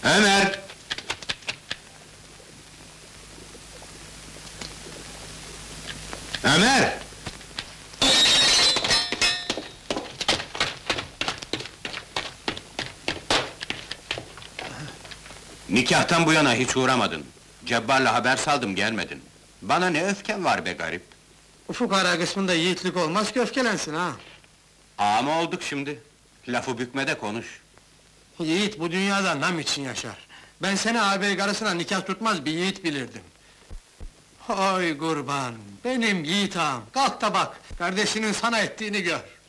Ömer! Ömer! Nikahtan bu yana hiç uğramadın. Cebbar'la haber saldım, gelmedin. Bana ne öfken var be garip? Fukara kısmında yiğitlik olmaz ki öfkelensin ha! Ağa mı olduk şimdi? Lafı bükme de konuş. Yiğit bu dünyada nam için yaşar. Ben seni ağabey karısına nikah tutmaz bir yiğit bilirdim. Oy kurban, benim yiğit ağam, kalk da bak, kardeşinin sana ettiğini gör.